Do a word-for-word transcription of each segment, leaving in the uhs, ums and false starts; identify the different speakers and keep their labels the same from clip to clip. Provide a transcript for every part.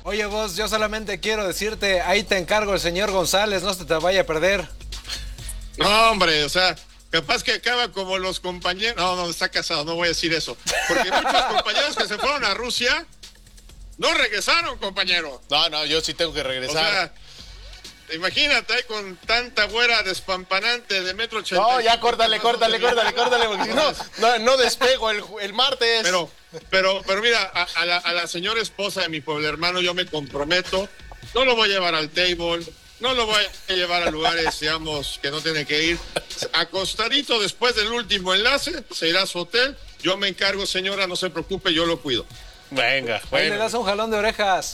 Speaker 1: Oye, vos, yo solamente quiero decirte, ahí te encargo el señor González, no se te vaya a perder.
Speaker 2: No, hombre, o sea, capaz que acaba como los compañeros. No, no, está casado, no voy a decir eso. Porque muchos compañeros que se fueron a Rusia no regresaron, compañero.
Speaker 3: No, no, yo sí tengo que regresar.
Speaker 2: O sea, imagínate ahí con tanta güera despampanante de metro ochenta.
Speaker 3: No, ya córtale, córtale, córtale, córtale, porque si no, no, no despego el, el martes.
Speaker 2: Pero, pero, pero mira, a, a, la, a la señora esposa de mi pueblo hermano yo me comprometo, no lo voy a llevar al table, no lo voy a llevar a lugares, digamos, que no tiene que ir. Acostadito después del último enlace, se irá a su hotel. Yo me encargo, señora, no se preocupe, yo lo cuido.
Speaker 3: Venga,
Speaker 1: bueno. Ahí le das un jalón de orejas.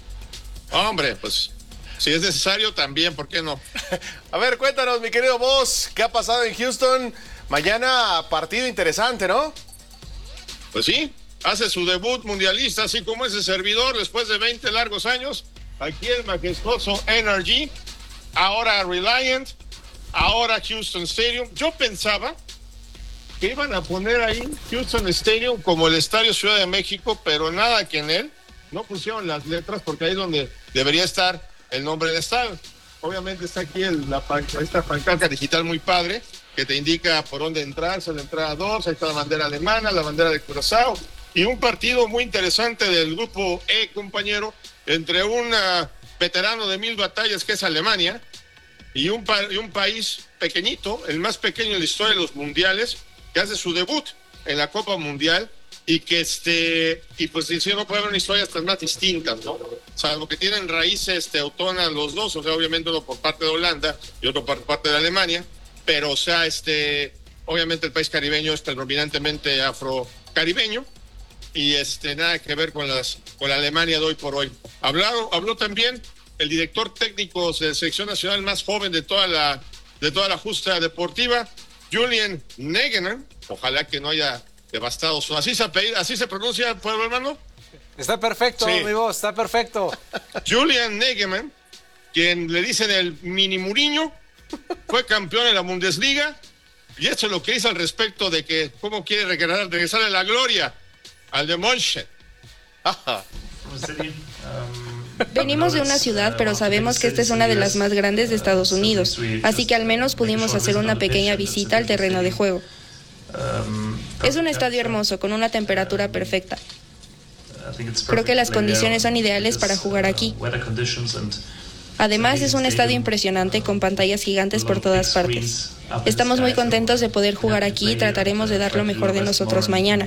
Speaker 2: Hombre, pues, si es necesario también, ¿por qué no?
Speaker 3: A ver, cuéntanos, mi querido Boss, ¿qué ha pasado en Houston? Mañana partido interesante, ¿no?
Speaker 2: Pues sí, hace su debut mundialista, así como ese servidor, después de veinte largos años. Aquí el majestuoso N R G, ahora Reliant, ahora Houston Stadium. Yo pensaba que iban a poner ahí Houston Stadium como el Estadio Ciudad de México, pero nada que en él. No pusieron las letras porque ahí es donde debería estar el nombre del estadio. Obviamente está aquí el, la, esta pancarta digital muy padre que te indica por dónde entrar, son la entrada dos, ahí está la bandera alemana, la bandera de Curazao y un partido muy interesante del grupo E, compañero, entre un uh, veterano de mil batallas que es Alemania y un, pa y un país pequeñito, el más pequeño en la historia de los mundiales, que hace su debut en la Copa Mundial y que este, y pues si no puede haber una historia hasta más distintas, ¿no? O sea, lo que tienen raíces este, autónomas los dos, o sea, obviamente uno por parte de Holanda y otro por parte de Alemania, pero o sea, este, obviamente el país caribeño es predominantemente afrocaribeño y este, nada que ver con, las, con la Alemania de hoy por hoy. Habló, habló también el director técnico de la selección nacional más joven de toda la, de toda la justa deportiva, Julian Nagelsmann. Ojalá que no haya devastado su... ¿Así se, así se pronuncia, pueblo hermano?
Speaker 1: Está perfecto, sí. Mi voz, está perfecto.
Speaker 2: Julian Nagelsmann, quien le dicen el mini Mourinho, fue campeón en la Bundesliga, y esto es lo que dice al respecto de que cómo quiere regresar, regresar a la gloria al de Mönchen.
Speaker 4: Venimos de una ciudad, pero sabemos que esta es una de las más grandes de Estados Unidos, así que al menos pudimos hacer una pequeña visita al terreno de juego. Es un estadio hermoso, con una temperatura perfecta. Creo que las condiciones son ideales para jugar aquí. Además, es un estadio impresionante con pantallas gigantes por todas partes. Estamos muy contentos de poder jugar aquí y trataremos de dar lo mejor de nosotros mañana.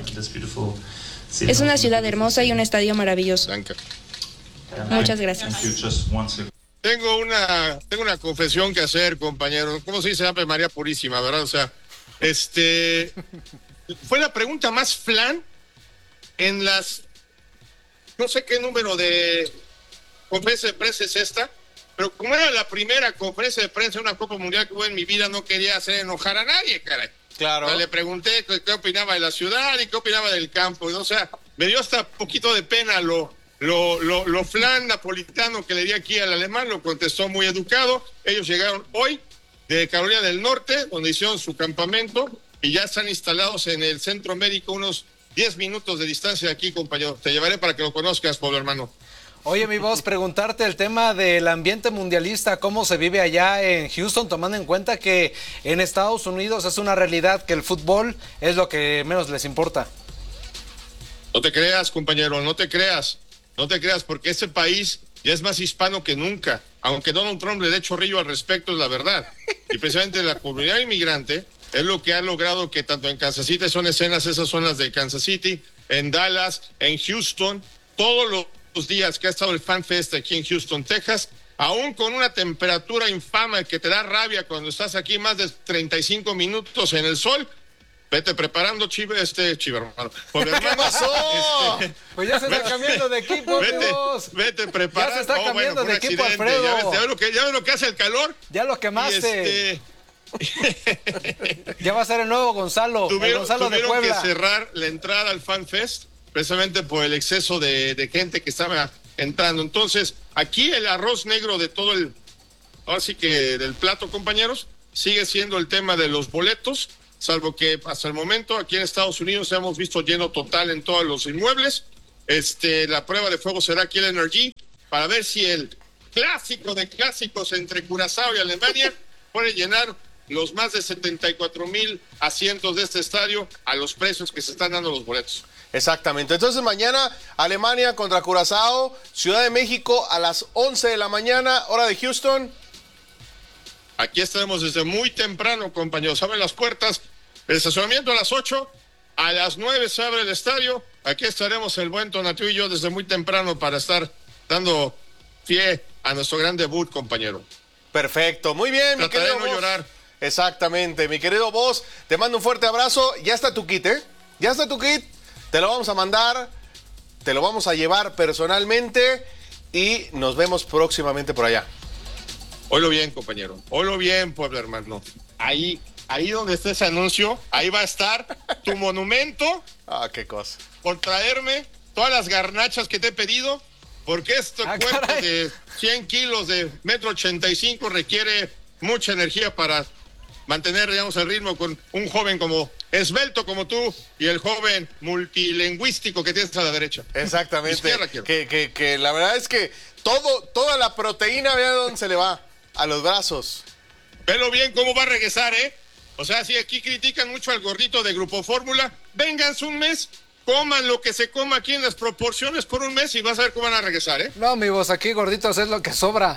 Speaker 4: Es una ciudad hermosa y un estadio maravilloso. Muchas gracias.
Speaker 2: Tengo una, tengo una confesión que hacer, compañero. ¿Cómo se dice Ave María Purísima, verdad? O sea, este... fue la pregunta más flan en las... no sé qué número de conferencia de prensa es esta, pero como era la primera conferencia de prensa de una Copa Mundial que hubo en mi vida, no quería hacer enojar a nadie, caray.
Speaker 3: Claro.
Speaker 2: O sea, le pregunté qué, qué opinaba de la ciudad y qué opinaba del campo. O sea, me dio hasta poquito de pena lo, lo, lo, lo flan napolitano que le di aquí al alemán. Lo contestó muy educado. Ellos llegaron hoy de Carolina del Norte, donde hicieron su campamento, y ya están instalados en el centro médico, unos diez minutos de distancia de aquí, compañero. Te llevaré para que lo conozcas, pueblo hermano.
Speaker 1: Oye, mi voz, preguntarte el tema del ambiente mundialista, cómo se vive allá en Houston, tomando en cuenta que en Estados Unidos es una realidad que el fútbol es lo que menos les importa.
Speaker 2: No te creas, compañero, no te creas, no te creas, porque este país ya es más hispano que nunca, aunque Donald Trump le dé chorrillo al respecto, es la verdad. Y precisamente la comunidad inmigrante es lo que ha logrado que tanto en Kansas City, son escenas, esas zonas de Kansas City, en Dallas, en Houston, todos los los días que ha estado el Fan Fest aquí en Houston, Texas, aún con una temperatura infame que te da rabia cuando estás aquí más de treinta y cinco minutos en el sol, vete preparando, chive, este, chive, hermano.
Speaker 3: ¿Qué pasó?
Speaker 1: Este, pues ya se está cambiando de equipo,
Speaker 2: vete, vete preparando.
Speaker 1: Ya se está cambiando oh, bueno, de equipo,
Speaker 2: accidente.
Speaker 1: Alfredo.
Speaker 2: ¿Ya ves, ya, ves lo que, ya ves lo que hace el calor?
Speaker 1: Ya lo quemaste.
Speaker 2: Este...
Speaker 1: ya va a ser el nuevo Gonzalo,
Speaker 2: tuvieron,
Speaker 1: el Gonzalo de Puebla.
Speaker 2: Tuvieron que cerrar la entrada al Fan Fest precisamente por el exceso de, de gente que estaba entrando. Entonces, aquí el arroz negro de todo el, ahora sí que del plato, compañeros, sigue siendo el tema de los boletos, salvo que hasta el momento aquí en Estados Unidos hemos visto lleno total en todos los inmuebles. Este, la prueba de fuego será aquí el N R G, para ver si el clásico de clásicos entre Curazao y Alemania puede llenar los más de setenta y cuatro mil asientos de este estadio a los precios que se están dando los boletos.
Speaker 3: Exactamente. Entonces mañana Alemania contra Curazao, Ciudad de México a las once de la mañana, hora de Houston.
Speaker 2: Aquí estaremos desde muy temprano, compañeros. Abren las puertas, el estacionamiento a las ocho, a las nueve se abre el estadio. Aquí estaremos el buen Tonatiuh y yo desde muy temprano para estar dando pie a nuestro gran debut, compañero.
Speaker 3: Perfecto, muy bien, mi
Speaker 2: Trataré
Speaker 3: querido
Speaker 2: de no
Speaker 3: Boss.
Speaker 2: llorar.
Speaker 3: Exactamente, mi querido Boss, te mando un fuerte abrazo. Ya está tu kit, ¿eh? Ya está tu kit, te lo vamos a mandar, te lo vamos a llevar personalmente y nos vemos próximamente por allá.
Speaker 2: Oílo bien, compañero. Oílo bien, Puebla, hermano. Ahí, ahí donde esté ese anuncio, ahí va a estar tu monumento.
Speaker 3: Ah, qué cosa.
Speaker 2: Por traerme todas las garnachas que te he pedido, porque este
Speaker 1: Ah,
Speaker 2: cuerpo
Speaker 1: caray.
Speaker 2: de cien kilos de metro ochenta y cinco requiere mucha energía para mantener, digamos, el ritmo con un joven como esbelto como tú y el joven multilingüístico que tienes a la derecha.
Speaker 3: Exactamente.
Speaker 2: Izquierda quiero.
Speaker 3: Que, que, que la verdad es que todo, toda la proteína, vea dónde se le va. A los brazos.
Speaker 2: Velo bien cómo va a regresar, ¿eh? O sea, si aquí critican mucho al gordito de Grupo Fórmula, vénganse un mes, coman lo que se coma aquí en las proporciones por un mes y vas a ver cómo van a regresar, ¿eh?
Speaker 1: No, amigos, aquí gorditos es lo que sobra.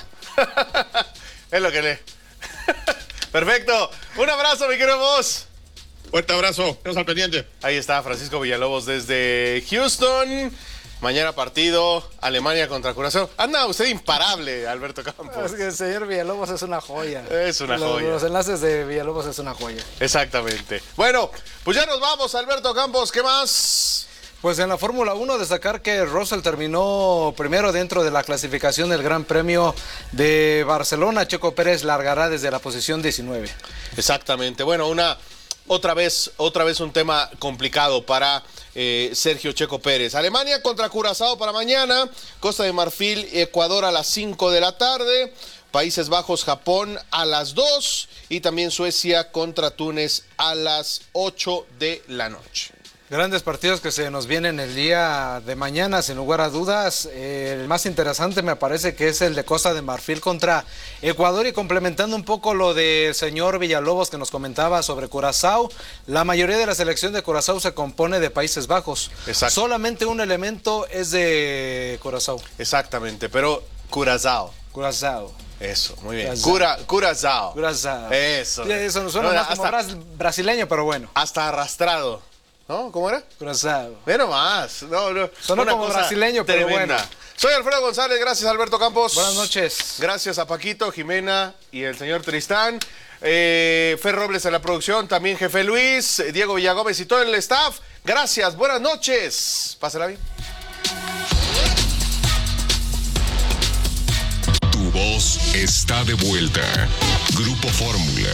Speaker 3: Es lo que lee. Perfecto. Un abrazo, mi querido Boss.
Speaker 2: Fuerte abrazo, estamos al pendiente.
Speaker 3: Ahí está Francisco Villalobos desde Houston. Mañana partido, Alemania contra Curazao. Anda usted imparable, Alberto Campos.
Speaker 1: Es que el señor Villalobos es una joya.
Speaker 3: Es una
Speaker 1: Los-
Speaker 3: joya.
Speaker 1: Los enlaces de Villalobos es una joya.
Speaker 3: Exactamente. Bueno, pues ya nos vamos, Alberto Campos. ¿Qué más?
Speaker 1: Pues en la Fórmula uno destacar que Russell terminó primero dentro de la clasificación del Gran Premio de Barcelona. Checo Pérez largará desde la posición diecinueve.
Speaker 3: Exactamente. Bueno, una otra vez, otra vez un tema complicado para eh, Sergio Checo Pérez. Alemania contra Curazao para mañana. Costa de Marfil, Ecuador a las cinco de la tarde. Países Bajos, Japón a las dos. Y también Suecia contra Túnez a las ocho de la noche.
Speaker 1: Grandes partidos que se nos vienen el día de mañana, sin lugar a dudas. Eh, el más interesante me parece que es el de Costa de Marfil contra Ecuador, y complementando un poco lo del señor Villalobos que nos comentaba sobre Curazao, la mayoría de la selección de Curazao se compone de Países Bajos.
Speaker 3: Exacto.
Speaker 1: Solamente un elemento es de Curazao.
Speaker 3: Exactamente, pero Curazao.
Speaker 1: Curazao.
Speaker 3: Eso, muy bien.
Speaker 1: Curazao.
Speaker 3: Cura, Curazao.
Speaker 1: Curazao.
Speaker 3: Eso.
Speaker 1: Sí, eso nos suena
Speaker 3: No,
Speaker 1: más como
Speaker 3: hasta,
Speaker 1: bras- brasileño, pero bueno.
Speaker 3: hasta arrastrado. ¿No? ¿Cómo era?
Speaker 1: Curazao.
Speaker 3: Ve más. No, no.
Speaker 1: Sonó
Speaker 3: Una
Speaker 1: como
Speaker 3: cosa
Speaker 1: brasileño, pero
Speaker 3: tremenda.
Speaker 1: bueno.
Speaker 3: Soy Alfredo González, gracias Alberto Campos.
Speaker 1: Buenas noches.
Speaker 3: Gracias a Paquito, Jimena y el señor Tristán. Eh, Fer Robles en la producción, también Jefe Luis, eh, Diego Villagómez y todo el staff. Gracias, buenas noches. Pásela bien.
Speaker 5: Tu voz está de vuelta. Grupo Fórmula.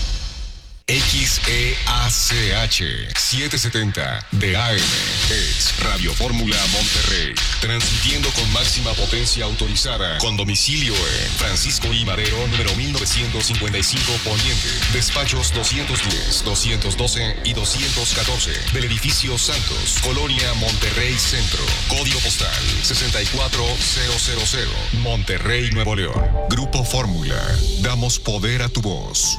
Speaker 5: X E A C H setecientos setenta de A M. Ex Radio Fórmula Monterrey. Transmitiendo con máxima potencia autorizada. Con domicilio en Francisco I. Madero, número mil novecientos cincuenta y cinco Poniente. Despachos doscientos diez, doscientos doce y doscientos catorce. Del edificio Santos, Colonia Monterrey Centro. Código postal sesenta y cuatro mil. Monterrey, Nuevo León. Grupo Fórmula. Damos poder a tu voz.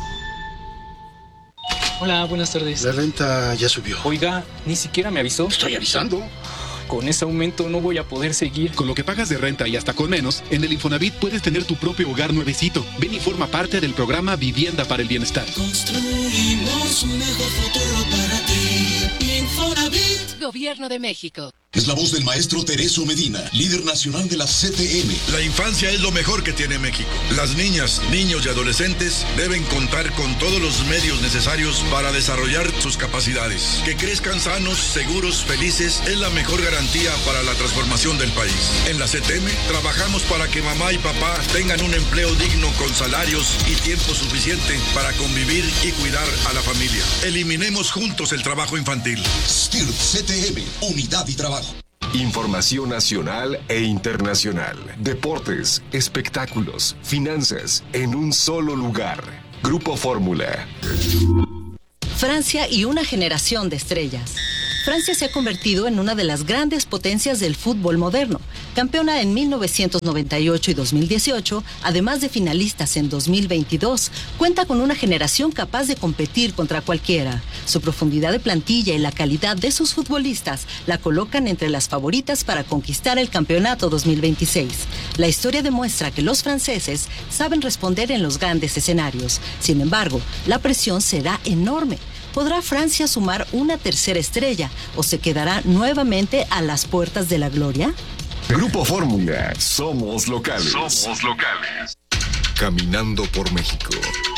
Speaker 6: Hola, buenas tardes.
Speaker 7: La renta ya subió.
Speaker 6: Oiga, ni siquiera me avisó.
Speaker 7: Estoy avisando.
Speaker 6: Con ese aumento no voy a poder seguir.
Speaker 8: Con lo que pagas de renta y hasta con menos, en el Infonavit puedes tener tu propio hogar nuevecito. Ven y forma parte del programa Vivienda para el Bienestar.
Speaker 9: Construimos un mejor futuro para ti. Infonavit.
Speaker 10: Gobierno de México.
Speaker 11: Es la voz del maestro Tereso Medina, líder nacional de la C T M.
Speaker 12: La infancia es lo mejor que tiene México. Las niñas, niños y adolescentes deben contar con todos los medios necesarios para desarrollar sus capacidades. Que crezcan sanos, seguros, felices es la mejor garantía para la transformación del país. En la C T M trabajamos para que mamá y papá tengan un empleo digno con salarios y tiempo suficiente para convivir y cuidar a la familia. Eliminemos juntos el trabajo infantil.
Speaker 11: S T I R C T M, Unidad y Trabajo.
Speaker 5: Información nacional e internacional. Deportes, espectáculos, finanzas, en un solo lugar. Grupo Fórmula.
Speaker 10: Francia y una generación de estrellas.
Speaker 7: Francia se ha convertido en una de las grandes potencias del fútbol moderno. Campeona en mil novecientos noventa y ocho y dos mil dieciocho, además de finalistas en dos mil veintidós, cuenta con una generación capaz de competir contra cualquiera. Su profundidad de plantilla y la calidad de sus futbolistas la colocan entre las favoritas para conquistar el campeonato dos mil veintiséis. La historia demuestra que los franceses saben responder en los grandes escenarios. Sin embargo, la presión será enorme. ¿Podrá Francia sumar una tercera estrella o se quedará nuevamente a las puertas de la gloria?
Speaker 5: Grupo Fórmula, somos locales. Somos locales. Caminando por México.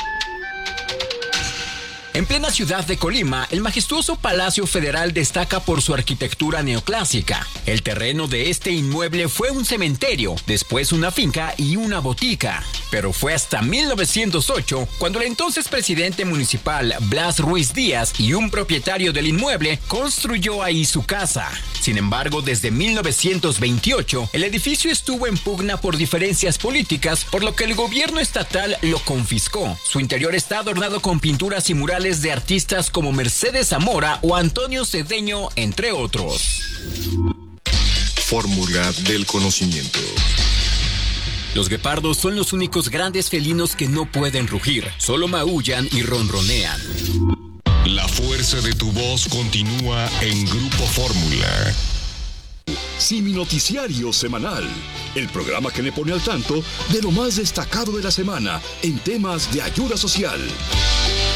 Speaker 10: En plena ciudad de Colima, el majestuoso Palacio Federal destaca por su arquitectura neoclásica. El terreno de este inmueble fue un cementerio, después una finca y una botica. Pero fue hasta mil novecientos ocho cuando el entonces presidente municipal Blas Ruiz Díaz y un propietario del inmueble construyó ahí su casa. Sin embargo, desde mil novecientos veintiocho, el edificio estuvo en pugna por diferencias políticas, por lo que el gobierno estatal lo confiscó. Su interior está adornado con pinturas y murales de artistas como Mercedes Zamora o Antonio Cedeño, entre otros.
Speaker 5: Fórmula del conocimiento.
Speaker 10: Los guepardos son los únicos grandes felinos que no pueden rugir, solo maullan y ronronean.
Speaker 5: La fuerza de tu voz continúa en Grupo Fórmula.
Speaker 13: Simi Noticiario Semanal, el programa que le pone al tanto de lo más destacado de la semana en temas de ayuda social.